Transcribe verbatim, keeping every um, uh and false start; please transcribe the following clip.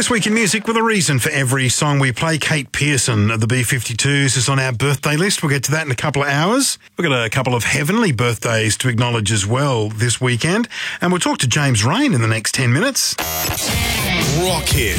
This week in music, with a reason for every song we play, Kate Pearson of the B fifty-twos is on our birthday list. We'll get to that in a couple of hours. We've got a couple of heavenly birthdays to acknowledge as well this weekend. And we'll talk to James Rain in the next ten minutes. Rock Hit.